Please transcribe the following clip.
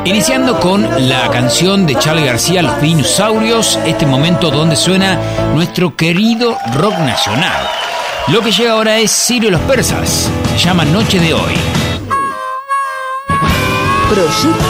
Iniciando con la canción de Charly García, Los Dinosaurios, este momento donde suena nuestro querido rock nacional. Lo que llega ahora es Sirio y los Persas, se llama Noche de Hoy. Proyecto